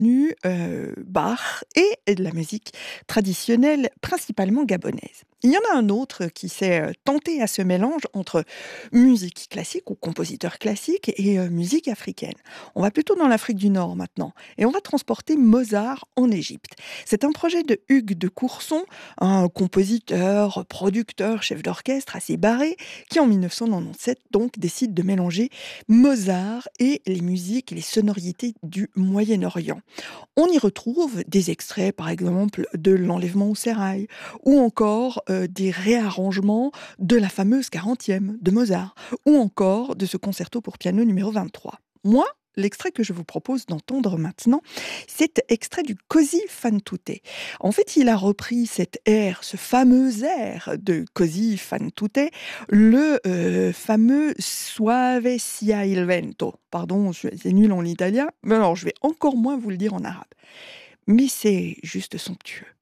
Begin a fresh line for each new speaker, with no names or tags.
contenu, Bach et de la musique traditionnelle, principalement gabonaise. Il y en a un autre qui s'est, tenté à ce mélange entre musique classique ou compositeur classique et musique africaine. On va plutôt dans l'Afrique du Nord maintenant et on va transporter Mozart en Égypte. C'est un projet de Hugues de Courson, un compositeur, producteur, chef d'orchestre assez barré, qui en 1997 donc décide de mélanger Mozart et les musiques et les sonorités du Moyen-Orient. On y retrouve des extraits, par exemple, de L'Enlèvement au sérail, ou encore des réarrangements de la fameuse 40e de Mozart, ou encore de ce concerto pour piano numéro 23. Moi, l'extrait que je vous propose d'entendre maintenant, c'est extrait du Così fan tutte. En fait, il a repris cet air, ce fameux air de Così fan tutte, le fameux Suave sia il vento. Pardon, c'est nul en italien, mais alors je vais encore moins vous le dire en arabe. Mais c'est juste somptueux.